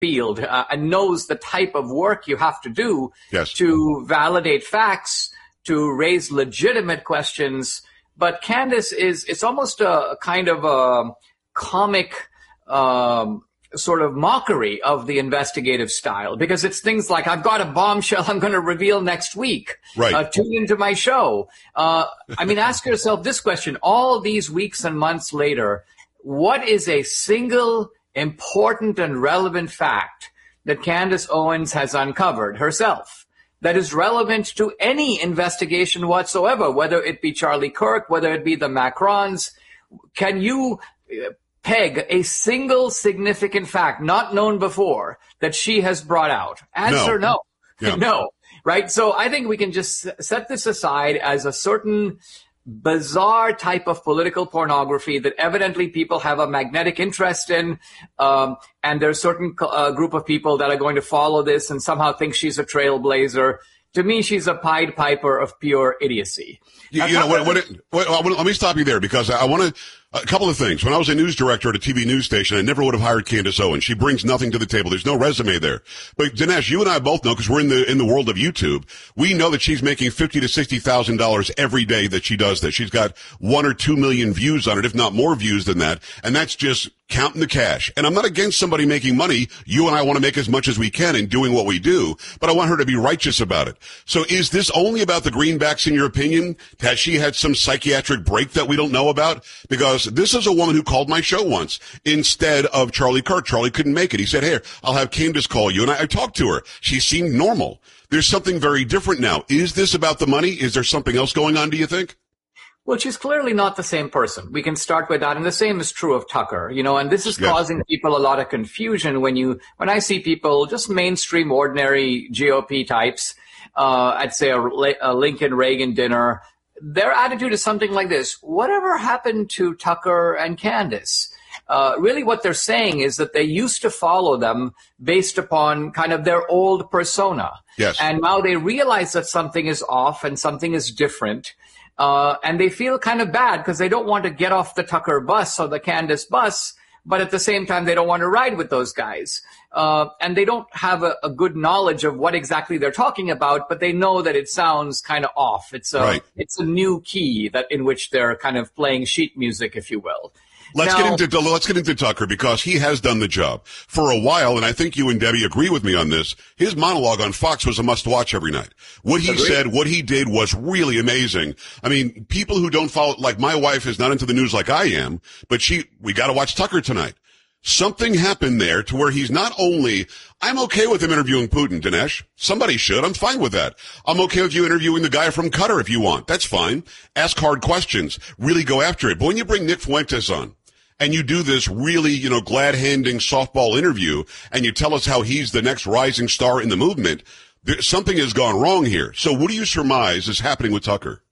field and knows the type of work you have to do Yes. to validate facts, to raise legitimate questions. But Candace it's almost a kind of a comic sort of mockery of the investigative style, because it's things like, I've got a bombshell I'm going to reveal next week. Right. Tune into my show. Ask yourself this question. All these weeks and months later, what is a single important and relevant fact that Candace Owens has uncovered herself that is relevant to any investigation whatsoever, whether it be Charlie Kirk, whether it be the Macrons? Can you peg a single significant fact not known before that she has brought out? Answer no. Yeah. No. Right? So I think we can just set this aside as a certain bizarre type of political pornography that evidently people have a magnetic interest in, and there's a certain group of people that are going to follow this and somehow think she's a trailblazer. To me, she's a Pied Piper of pure idiocy. Let me stop you there, because I want to, a couple of things. When I was a news director at a TV news station, I never would have hired Candace Owens. She brings nothing to the table. There's no resume there. But Dinesh, you and I both know, because we're in the world of YouTube, we know that she's making $50,000 to $60,000 every day that she does this. She's got 1 or 2 million views on it, if not more views than that. And that's just counting the cash. And I'm not against somebody making money. You and I want to make as much as we can in doing what we do, but I want her to be righteous about it. So is this only about the greenbacks, in your opinion? Has she had some psychiatric break that we don't know about? Because this is a woman who called my show once instead of Charlie Kirk. Charlie couldn't make it. He said, "Here, I'll have Candace call you." And I talked to her. She seemed normal. There's something very different now. Is this about the money? Is there something else going on, do you think? Well, she's clearly not the same person. We can start with that. And the same is true of Tucker, and this is causing people a lot of confusion when I see people, just mainstream, ordinary GOP types, I'd say a Lincoln Reagan dinner, their attitude is something like this: whatever happened to Tucker and Candace? Really what they're saying is that they used to follow them based upon kind of their old persona. Yes. And now they realize that something is off and something is different. And they feel kind of bad because they don't want to get off the Tucker bus or the Candace bus, but at the same time, they don't want to ride with those guys. And they don't have a good knowledge of what exactly they're talking about, but they know that it sounds kind of off. It's a new key in which they're kind of playing sheet music, if you will. Let's get into Tucker, because he has done the job for a while, and I think you and Debbie agree with me on this. His monologue on Fox was a must-watch every night. What he said, what he did was really amazing. I mean, people who don't follow, like my wife is not into the news like I am, but we got to watch Tucker tonight. Something happened there to where he's not only, I'm okay with him interviewing Putin, Dinesh. Somebody should. I'm fine with that. I'm okay with you interviewing the guy from Qatar if you want. That's fine. Ask hard questions. Really go after it. But when you bring Nick Fuentes on, and you do this really, glad-handing softball interview, and you tell us how he's the next rising star in the movement, something has gone wrong here. So what do you surmise is happening with Tucker?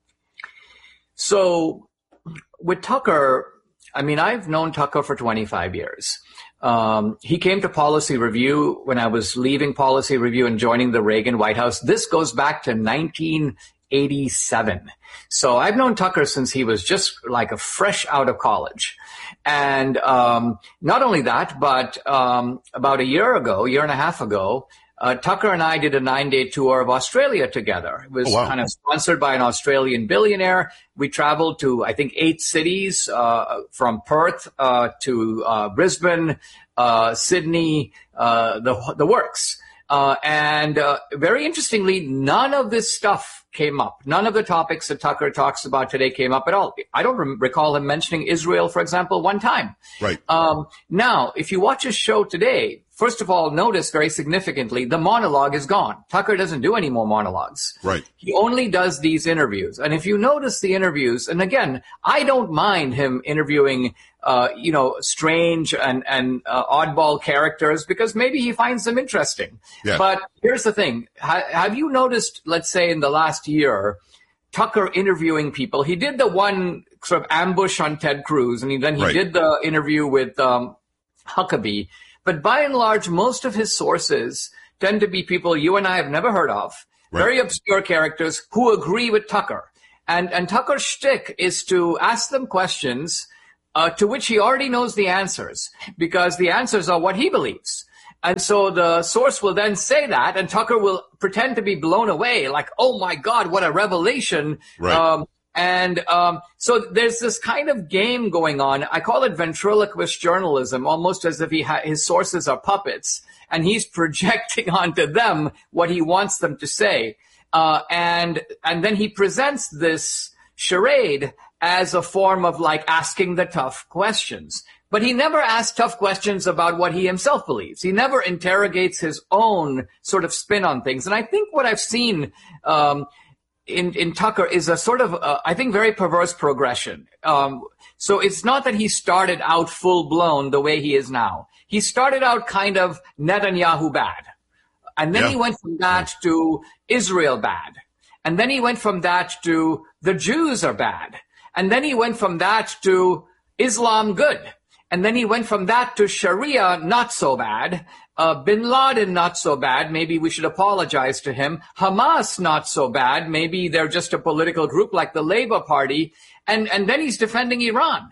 So with Tucker, I've known Tucker for 25 years. He came to Policy Review when I was leaving Policy Review and joining the Reagan White House. This goes back to 1987. So I've known Tucker since he was just like a fresh out of college. And not only that, but about a year and a half ago, Tucker and I did a 9-day tour of Australia together. It was kind of sponsored by an Australian billionaire. We traveled to, I think, 8 cities, from Perth to Brisbane, Sydney, the works. And very interestingly, none of this stuff came up. None of the topics that Tucker talks about today came up at all. I don't recall him mentioning Israel, for example, one time. Right. Now, if you watch his show today, first of all, notice very significantly, the monologue is gone. Tucker doesn't do any more monologues. Right. He only does these interviews. And if you notice the interviews, and again, I don't mind him interviewing strange and oddball characters, because maybe he finds them interesting. Yeah. But here's the thing. Have you noticed, let's say in the last year, Tucker interviewing people? He did the one sort of ambush on Ted Cruz, and then he did the interview with Huckabee. But by and large, most of his sources tend to be people you and I have never heard of, very obscure characters who agree with Tucker. And Tucker's shtick is to ask them questions to which he already knows the answers, because the answers are what he believes. And so the source will then say that, and Tucker will pretend to be blown away, like, oh my God, what a revelation. Right. So there's this kind of game going on. I call it ventriloquist journalism, almost as if his sources are puppets, and he's projecting onto them what he wants them to say. And then he presents this charade as a form of like asking the tough questions. But he never asks tough questions about what he himself believes. He never interrogates his own sort of spin on things. And I think what I've seen in Tucker is a sort of, I think, very perverse progression. So it's not that he started out full blown the way he is now. He started out kind of Netanyahu bad. And then he went from that to Israel bad. And then he went from that to the Jews are bad. And then he went from that to Islam good. And then he went from that to Sharia not so bad. Bin Laden not so bad. Maybe we should apologize to him. Hamas not so bad. Maybe they're just a political group like the Labour Party. And then he's defending Iran.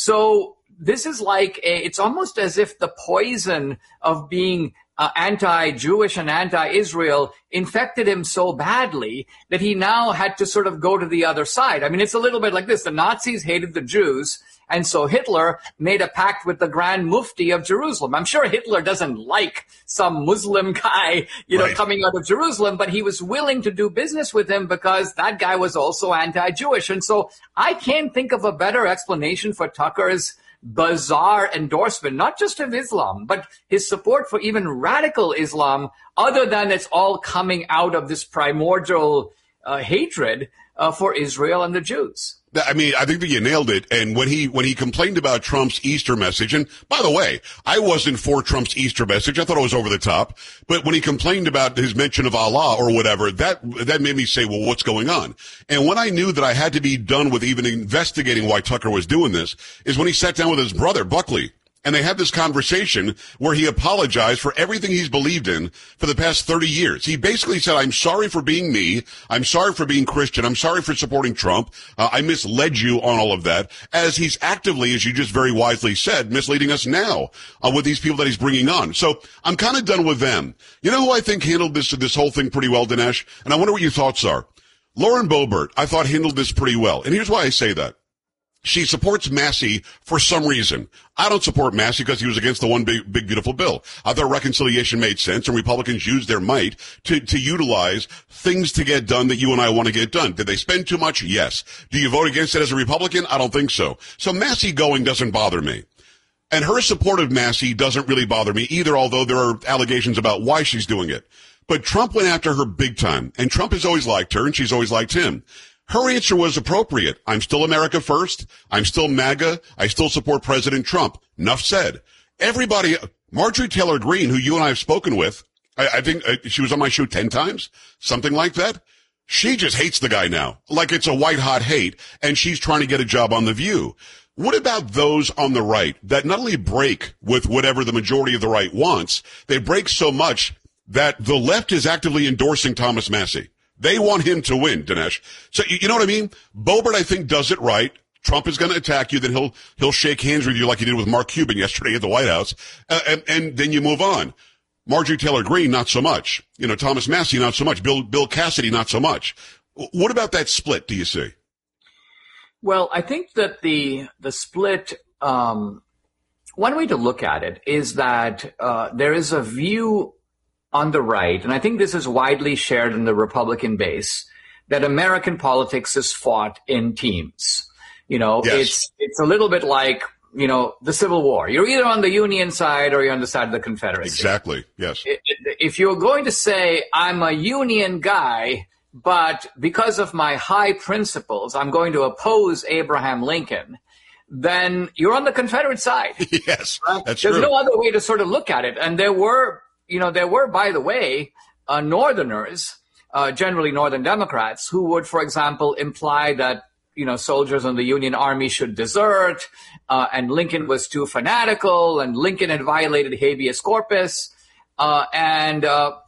So this is like it's almost as if the poison of being anti-Jewish and anti-Israel infected him so badly that he now had to sort of go to the other side. I mean, it's a little bit like this. The Nazis hated the Jews, and so Hitler made a pact with the Grand Mufti of Jerusalem. I'm sure Hitler doesn't like some Muslim guy, coming out of Jerusalem, but he was willing to do business with him because that guy was also anti-Jewish. And so I can't think of a better explanation for Tucker's bizarre endorsement, not just of Islam, but his support for even radical Islam, other than it's all coming out of this primordial hatred for Israel and the Jews. I mean, I think that you nailed it. And when he complained about Trump's Easter message, and by the way, I wasn't for Trump's Easter message. I thought it was over the top. But when he complained about his mention of Allah or whatever, that made me say, well, what's going on? And when I knew that I had to be done with even investigating why Tucker was doing this is when he sat down with his brother, Buckley. And they had this conversation where he apologized for everything he's believed in for the past 30 years. He basically said, I'm sorry for being me. I'm sorry for being Christian. I'm sorry for supporting Trump. I misled you on all of that, as he's actively, as you just very wisely said, misleading us now with these people that he's bringing on. So I'm kind of done with them. You know who I think handled this whole thing pretty well, Dinesh? And I wonder what your thoughts are. Lauren Boebert, I thought, handled this pretty well. And here's why I say that. She supports Massey for some reason. I don't support Massey because he was against the one big beautiful bill. I thought reconciliation made sense, and Republicans used their might to utilize things to get done that you and I want to get done. Did they spend too much? Yes. Do you vote against it as a Republican? I don't think so. So Massey going doesn't bother me. And her support of Massey doesn't really bother me either, although there are allegations about why she's doing it. But Trump went after her big time, and Trump has always liked her, and she's always liked him. Her answer was appropriate. I'm still America first. I'm still MAGA. I still support President Trump. Enough said. Everybody, Marjorie Taylor Greene, who you and I have spoken with, I think she was on my show 10 times, something like that. She just hates the guy now, like it's a white hot hate, and she's trying to get a job on The View. What about those on the right that not only break with whatever the majority of the right wants, they break so much that the left is actively endorsing Thomas Massey? They want him to win, Dinesh. So you know what I mean? Boebert, I think, does it right. Trump is going to attack you, then he'll shake hands with you like he did with Mark Cuban yesterday at the White House, and then you move on. Marjorie Taylor Greene, not so much. Thomas Massey, not so much. Bill Cassidy, not so much. What about that split, do you see? Well, I think that the split, one way to look at it is that there is a view on the right, and I think this is widely shared in the Republican base, that American politics is fought in teams. Yes. It's a little bit like, the Civil War. You're either on the Union side or you're on the side of the Confederacy. Exactly, yes. If you're going to say, I'm a Union guy, but because of my high principles, I'm going to oppose Abraham Lincoln, then you're on the Confederate side. Yes, right? That's There's true. no other way to sort of look at it. And there were, by the way, Northerners, generally Northern Democrats, who would, for example, imply that, soldiers in the Union Army should desert, and Lincoln was too fanatical, and Lincoln had violated habeas corpus, and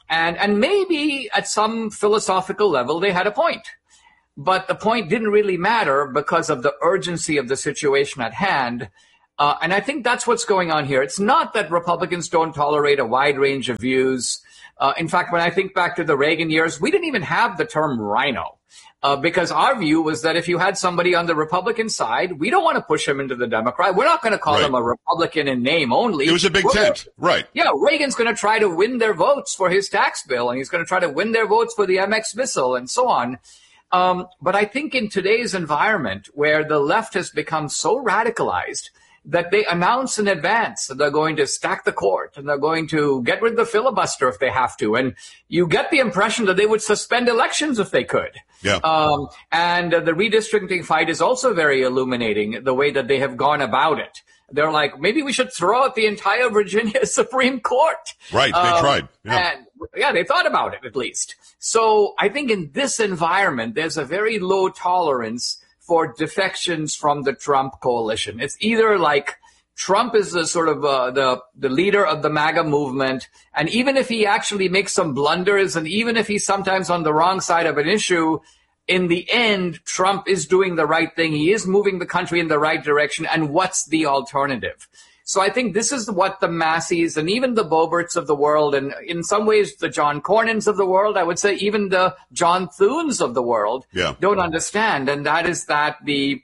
maybe at some philosophical level they had a point. But the point didn't really matter because of the urgency of the situation at hand. And I think that's what's going on here. It's not that Republicans don't tolerate a wide range of views. In fact, when I think back to the Reagan years, we didn't even have the term rhino. Because our view was that if you had somebody on the Republican side, we don't want to push him into the Democrat. We're not going to call him a Republican in name only. It was a big tent, right? Yeah, Reagan's going to try to win their votes for his tax bill, and he's going to try to win their votes for the MX missile and so on. But I think in today's environment where the left has become so radicalized that they announce in advance that they're going to stack the court and they're going to get rid of the filibuster if they have to. And you get the impression that they would suspend elections if they could. Yeah. And the redistricting fight is also very illuminating, the way that they have gone about it. They're like, maybe we should throw out the entire Virginia Supreme Court. Right. They tried. Yeah. And they thought about it at least. So I think in this environment, there's a very low tolerance for defections from the Trump coalition. It's either like Trump is the sort of the leader of the MAGA movement, and even if he actually makes some blunders, and even if he's sometimes on the wrong side of an issue, in the end, Trump is doing the right thing. He is moving the country in the right direction. And what's the alternative? So I think this is what the Masseys and even the Boeberts of the world, and in some ways the John Cornyn's of the world, I would say even the John Thunes of the world, don't understand. And that is that the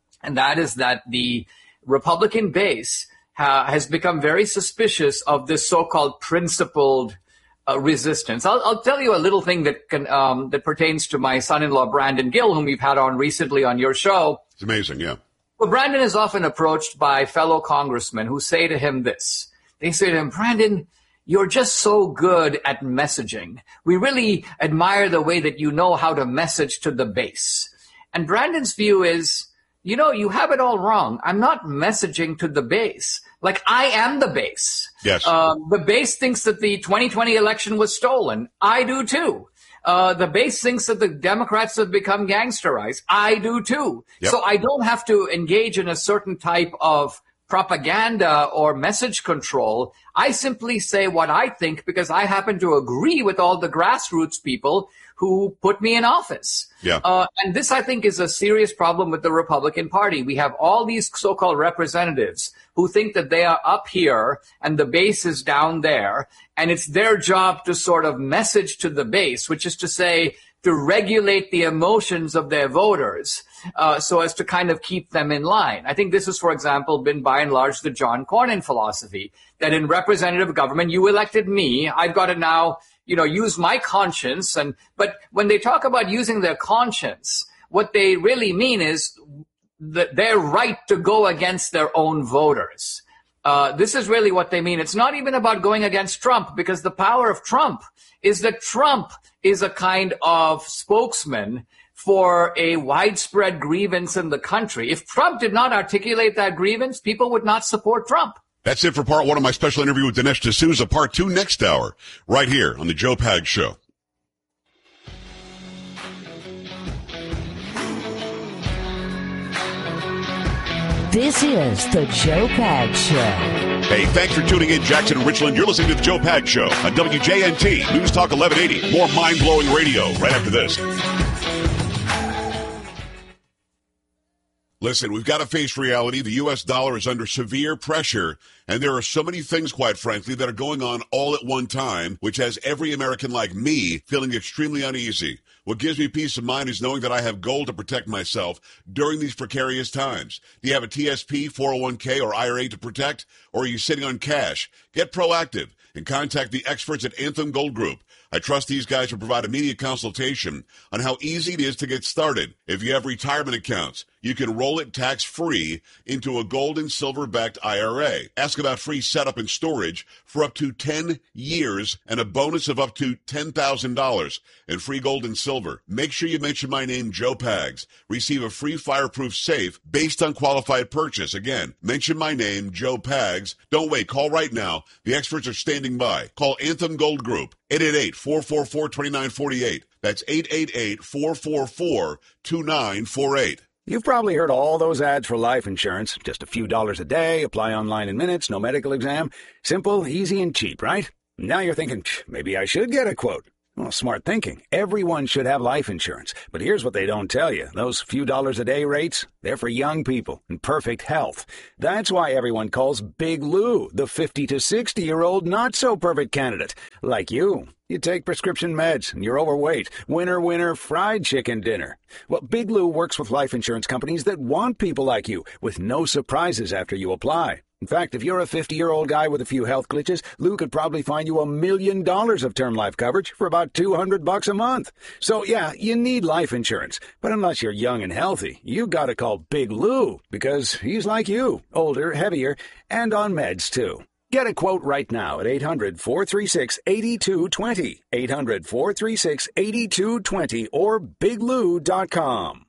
Republican base has become very suspicious of this so-called principled resistance. I'll tell you a little thing that pertains to my son-in-law, Brandon Gill, whom we've had on recently on your show. It's amazing, yeah. Well, Brandon is often approached by fellow congressmen who say to him this. They say to him, Brandon, you're just so good at messaging. We really admire the way that you know how to message to the base. And Brandon's view is, you have it all wrong. I'm not messaging to the base. Like, I am the base. Yes. The base thinks that the 2020 election was stolen. I do too. The base thinks that the Democrats have become gangsterized. I do too. Yep. So I don't have to engage in a certain type of propaganda or message control. I simply say what I think because I happen to agree with all the grassroots people who put me in office. Yeah. And this, I think, is a serious problem with the Republican Party. We have all these so-called representatives who think that they are up here and the base is down there, and it's their job to sort of message to the base, which is to say, to regulate the emotions of their voters so as to kind of keep them in line. I think this has, for example, been by and large the John Cornyn philosophy, that in representative government, you elected me, I've got to now use my conscience. But when they talk about using their conscience, what they really mean is their right to go against their own voters. This is really what they mean. It's not even about going against Trump, because the power of Trump is that Trump is a kind of spokesman for a widespread grievance in the country. If Trump did not articulate that grievance, people would not support Trump. That's it for part one of my special interview with Dinesh D'Souza. Part two next hour, right here on the Joe Pags Show. This is the Joe Pags Show. Hey, thanks for tuning in, Jackson and Richland. You're listening to the Joe Pags Show on WJNT, News Talk 1180. More mind-blowing radio right after this. Listen, we've got to face reality. The U.S. dollar is under severe pressure, and there are so many things, quite frankly, that are going on all at one time, which has every American like me feeling extremely uneasy. What gives me peace of mind is knowing that I have gold to protect myself during these precarious times. Do you have a TSP, 401k, or IRA to protect, or are you sitting on cash? Get proactive and contact the experts at Anthem Gold Group. I trust these guys to provide immediate consultation on how easy it is to get started. If you have retirement accounts, you can roll it tax-free into a gold and silver-backed IRA. Ask about free setup and storage for up to 10 years and a bonus of up to $10,000 in free gold and silver. Make sure you mention my name, Joe Pags. Receive a free fireproof safe based on qualified purchase. Again, mention my name, Joe Pags. Don't wait. Call right now. The experts are standing by. Call Anthem Gold Group, 888-444-2948. That's 888-444-2948. You've probably heard all those ads for life insurance. Just a few dollars a day, apply online in minutes, no medical exam. Simple, easy, and cheap, right? Now you're thinking, maybe I should get a quote. Well, smart thinking. Everyone should have life insurance. But here's what they don't tell you. Those few dollars a day rates, they're for young people in perfect health. That's why everyone calls Big Lou the 50 to 60-year-old not-so-perfect candidate. Like you. You take prescription meds and you're overweight. Winner, winner, fried chicken dinner. Well, Big Lou works with life insurance companies that want people like you with no surprises after you apply. In fact, if you're a 50-year-old guy with a few health glitches, Lou could probably find you $1 million of term life coverage for about $200 a month. So, yeah, you need life insurance. But unless you're young and healthy, you gotta call Big Lou because he's like you, older, heavier, and on meds, too. Get a quote right now at 800-436-8220, 800-436-8220, or biglou.com.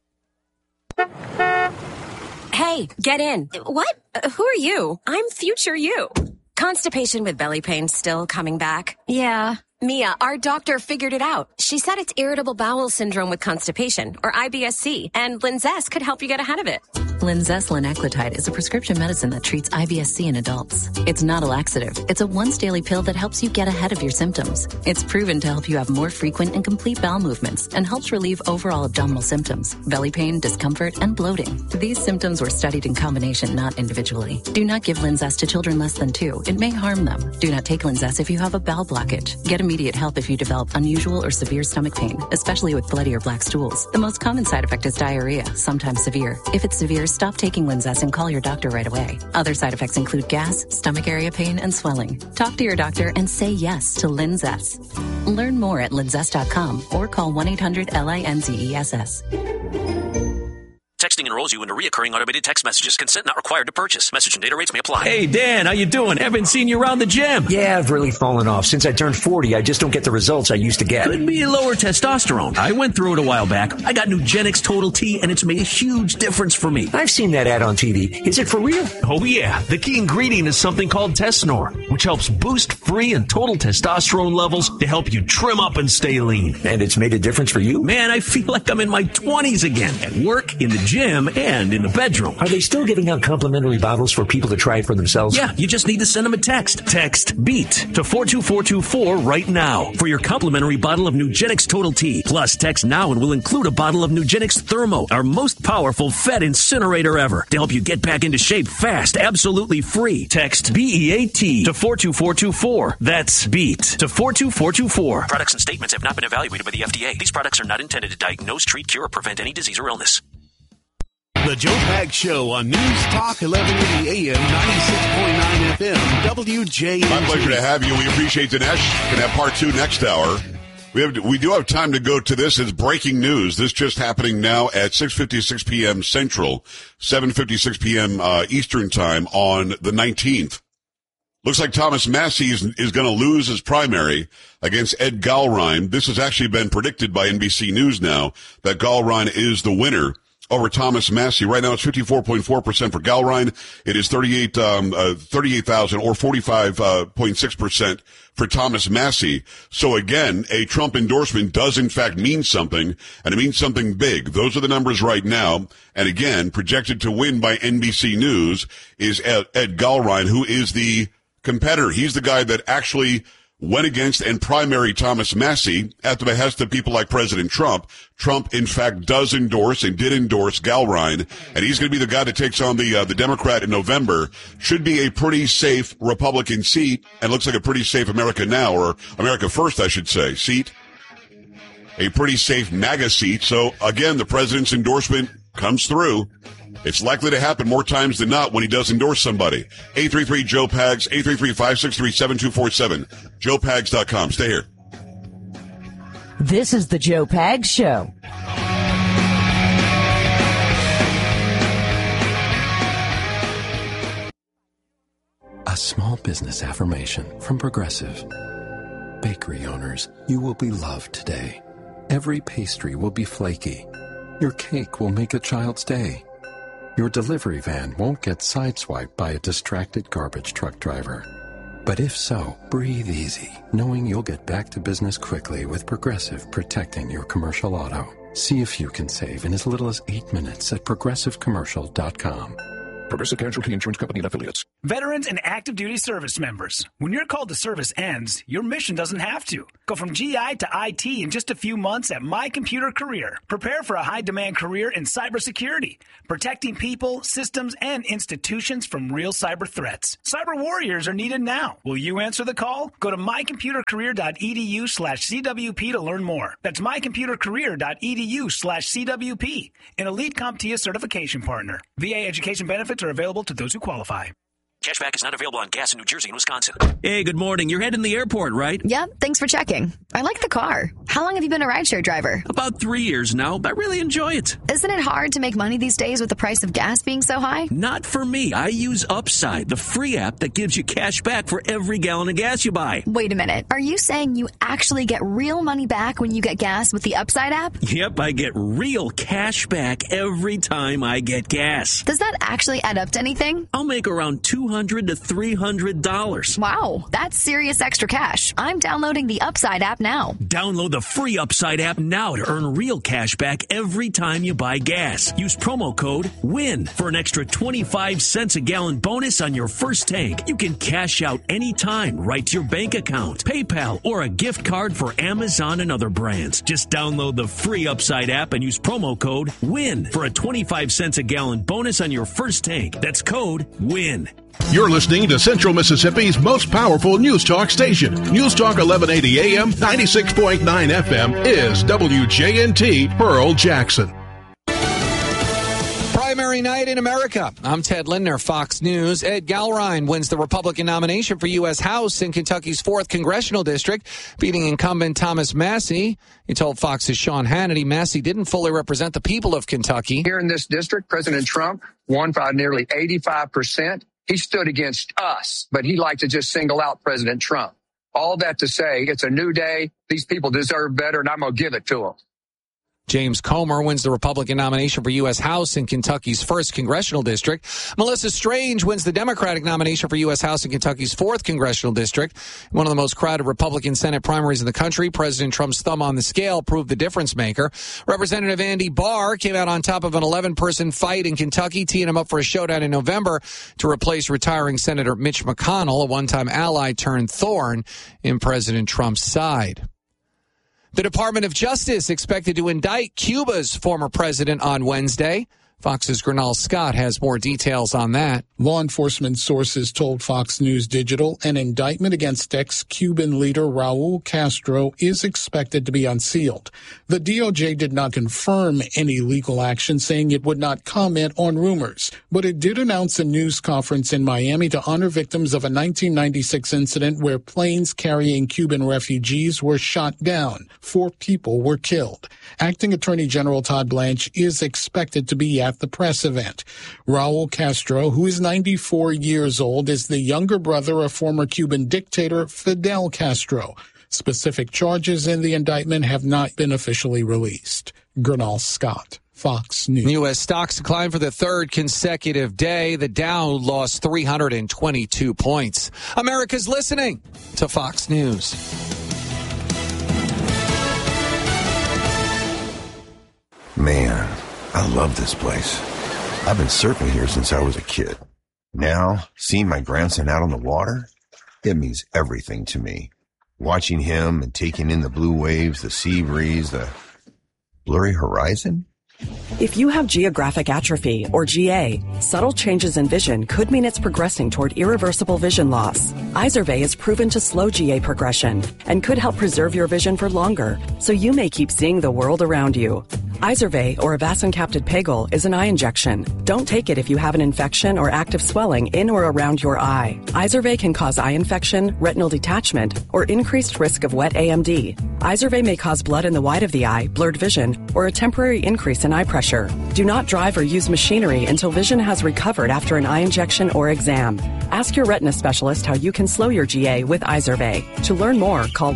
Hey, get in. What? Who are you? I'm future you. Constipation with belly pain still coming back? Yeah. Mia, our doctor figured it out. She said it's irritable bowel syndrome with constipation, or IBS-C, and Linzess could help you get ahead of it. Linzess linaclotide is a prescription medicine that treats IBS-C in adults. It's not a laxative. It's a once-daily pill that helps you get ahead of your symptoms. It's proven to help you have more frequent and complete bowel movements and helps relieve overall abdominal symptoms, belly pain, discomfort, and bloating. These symptoms were studied in combination, not individually. Do not give Linzess to children less than 2. It may harm them. Do not take Linzess if you have a bowel blockage. Get immediate help if you develop unusual or severe stomach pain, especially with bloody or black stools. The most common side effect is diarrhea, sometimes severe. If it's severe, stop taking Linzess and call your doctor right away. Other side effects include gas, stomach area pain, and swelling. Talk to your doctor and say yes to Linzess. Learn more at linzess.com or call 1-800-LINZESS. Texting enrolls you into reoccurring automated text messages. Consent not required to purchase. Message and data rates may apply. Hey, Dan, how you doing? Haven't seen you around the gym. Yeah, I've really fallen off. Since I turned 40, I just don't get the results I used to get. Could be lower testosterone. I went through it a while back. I got Nugenix Total T, and it's made a huge difference for me. I've seen that ad on TV. Is it for real? Oh, yeah. The key ingredient is something called Tesnor, which helps boost free and total testosterone levels to help you trim up and stay lean. And it's made a difference for you? Man, I feel like I'm in my 20s again. At work, in the gym, and in the bedroom. Are they still giving out complimentary bottles for people to try it for themselves? Yeah, you just need to send them a text. Text BEAT to 42424 right now for your complimentary bottle of Nugenix Total T. Plus, text now and we'll include a bottle of Nugenix Thermo, our most powerful fat incinerator ever, to help you get back into shape fast, absolutely free. Text BEAT to 42424. That's BEAT to 42424. Products and statements have not been evaluated by the FDA. These products are not intended to diagnose, treat, cure, or prevent any disease or illness. The Joe Pags Show on News Talk 1180 AM 96.9 FM WJNT. My pleasure to have you. We appreciate Dinesh. Going to have part 2 next hour. We do have time to go to this. It's breaking news. This just happening now at 6:56 p.m. Central, 7:56 p.m. Eastern Time on the 19th. Looks like Thomas Massie is going to lose his primary against Ed Gallrein. This has actually been predicted by NBC News now that Gallrein is the winner over Thomas Massie. Right now it's 54.4% for Gallrein. It is 38,000 or 45.6% for Thomas Massie. So again, a Trump endorsement does in fact mean something, and it means something big. Those are the numbers right now. And again, projected to win by NBC News is Ed Gallrein, who is the competitor. He's the guy that actually went against and primary Thomas Massie at the behest of people like President Trump. Trump, in fact, does endorse and did endorse Gallrein, and he's going to be the guy that takes on the Democrat in November. Should be a pretty safe Republican seat, and looks like a pretty safe America Now, or America First, I should say, seat. A pretty safe MAGA seat. So, again, the president's endorsement comes through. It's likely to happen more times than not when he does endorse somebody. 833-JOE-PAGS, 833-563-7247, joepags.com. Stay here. This is the Joe Pags Show. A small business affirmation from Progressive. Bakery owners, you will be loved today. Every pastry will be flaky. Your cake will make a child's day. Your delivery van won't get sideswiped by a distracted garbage truck driver. But if so, breathe easy, knowing you'll get back to business quickly with Progressive protecting your commercial auto. See if you can save in as little as 8 minutes at progressivecommercial.com. Progressive Casualty Insurance Company and Affiliates. Veterans and active duty service members, when your call to service ends, your mission doesn't have to. Go from GI to IT in just a few months at My Computer Career. Prepare for a high-demand career in cybersecurity, protecting people, systems, and institutions from real cyber threats. Cyber warriors are needed now. Will you answer the call? Go to mycomputercareer.edu/CWP to learn more. That's mycomputercareer.edu/CWP, an elite CompTIA certification partner. VA education benefits are available to those who qualify. Cashback is not available on gas in New Jersey and Wisconsin. Hey, good morning. You're heading to the airport, right? Yep, thanks for checking. I like the car. How long have you been a rideshare driver? About 3 years now. I really enjoy it. Isn't it hard to make money these days with the price of gas being so high? Not for me. I use Upside, the free app that gives you cash back for every gallon of gas you buy. Wait a minute. Are you saying you actually get real money back when you get gas with the Upside app? Yep, I get real cash back every time I get gas. Does that actually add up to anything? I'll make around $200 to $300. Wow, that's serious extra cash. I'm downloading the Upside app now. Download the free Upside app now to earn real cash back every time you buy gas. Use promo code WIN for an extra 25 cents a gallon bonus on your first tank. You can cash out anytime right to your bank account, PayPal, or a gift card for Amazon and other brands. Just download the free Upside app and use promo code WIN for a 25 cents a gallon bonus on your first tank. That's code WIN. You're listening to Central Mississippi's most powerful news talk station. News Talk 1180 AM, 96.9 FM is WJNT Pearl Jackson. Primary night in America. I'm Ted Lindner, Fox News. Ed Galrine wins the Republican nomination for U.S. House in Kentucky's 4th Congressional District, beating incumbent Thomas Massie. He told Fox's Sean Hannity Massie didn't fully represent the people of Kentucky. Here in this district, President Trump won by nearly 85%. He stood against us, but he liked to just single out President Trump. All that to say, it's a new day. These people deserve better, and I'm going to give it to them. James Comer wins the Republican nomination for U.S. House in Kentucky's 1st Congressional District. Melissa Strange wins the Democratic nomination for U.S. House in Kentucky's 4th Congressional District. One of the most crowded Republican Senate primaries in the country, President Trump's thumb on the scale proved the difference maker. Representative Andy Barr came out on top of an 11-person fight in Kentucky, teeing him up for a showdown in November to replace retiring Senator Mitch McConnell, a one-time ally turned thorn in President Trump's side. The Department of Justice expected to indict Cuba's former president on Wednesday. Fox's Gernal Scott has more details on that. Law enforcement sources told Fox News Digital an indictment against ex-Cuban leader Raul Castro is expected to be unsealed. The DOJ did not confirm any legal action, saying it would not comment on rumors, but it did announce a news conference in Miami to honor victims of a 1996 incident where planes carrying Cuban refugees were shot down. 4 people were killed. Acting Attorney General Todd Blanche is expected to be at the press event. Raul Castro, who is 94 years old, is the younger brother of former Cuban dictator Fidel Castro. Specific charges in the indictment have not been officially released. Gernal Scott, Fox News. U.S. stocks declined for the 3rd consecutive day. The Dow lost 322 points. America's listening to Fox News. Man, I love this place. I've been surfing here since I was a kid. Now, seeing my grandson out on the water, it means everything to me. Watching him and taking in the blue waves, the sea breeze, the blurry horizon. If you have geographic atrophy, or GA, subtle changes in vision could mean it's progressing toward irreversible vision loss. Izervay is proven to slow GA progression and could help preserve your vision for longer, so you may keep seeing the world around you. Izervay, or avacincaptad pegol, is an eye injection. Don't take it if you have an infection or active swelling in or around your eye. Izervay can cause eye infection, retinal detachment, or increased risk of wet AMD. Izervay may cause blood in the white of the eye, blurred vision, or a temporary increase in eye pressure. Do not drive or use machinery until vision has recovered after an eye injection or exam. Ask your retina specialist how you can slow your GA with Izervay. To learn more, call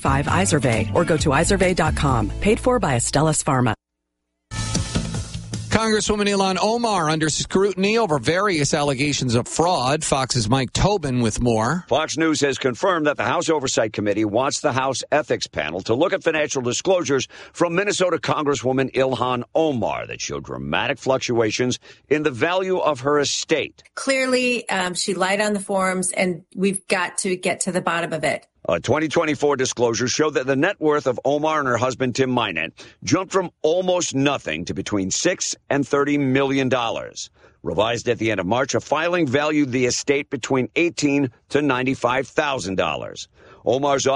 1-855-IZERVAY or go to izervay.com. Paid for by Astellas Pharma. Congresswoman Ilhan Omar under scrutiny over various allegations of fraud. Fox's Mike Tobin with more. Fox News has confirmed that the House Oversight Committee wants the House Ethics Panel to look at financial disclosures from Minnesota Congresswoman Ilhan Omar that showed dramatic fluctuations in the value of her estate. Clearly, she lied on the forms, and we've got to get to the bottom of it. A 2024 disclosure showed that the net worth of Omar and her husband, Tim Minett, jumped from almost nothing to between $6 and $30 million. Revised at the end of March, a filing valued the estate between $18,000 to $95,000. Omar's